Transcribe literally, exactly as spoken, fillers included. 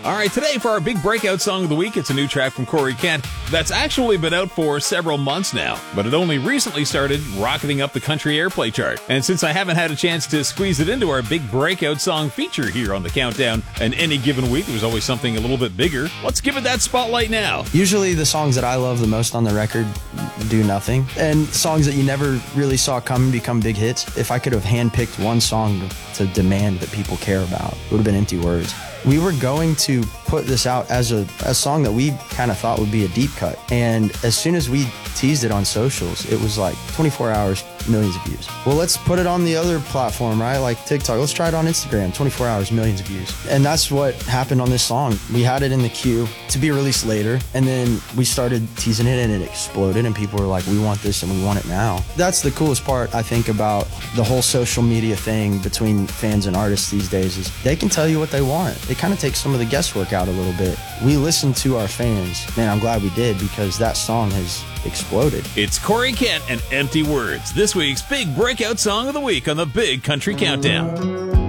All right, today for our big breakout song of the week, it's a new track from Corey Kent that's actually been out for several months now, but it only recently started rocketing up the country airplay chart. And since I haven't had a chance to squeeze it into our big breakout song feature here on the Countdown, and any given week there's always something a little bit bigger, let's give it that spotlight now. Usually the songs that I love the most on the record do nothing, and songs that you never really saw coming become big hits. If I could have handpicked one song to demand that people care about, it would have been Empty Words. We were going to put this out as a, a song that we kind of thought would be a deep cut. And as soon as we teased it on socials, it was like twenty-four hours, millions of views. Well, let's put it on the other platform, right? Like TikTok. Let's try it on Instagram. twenty-four hours, millions of views. And that's what happened on this song. We had it in the queue to be released later. And then we started teasing it and it exploded. And people were like, we want this and we want it now. That's the coolest part, I think, about the whole social media thing between fans and artists these days is they can tell you what they want. It kind of takes some of the guesswork out a little bit. We listen to our fans. Man, I'm glad we did because that song has exploded. It's Corey Kent and Empty Words, this week's big breakout song of the week on the Big Country Countdown.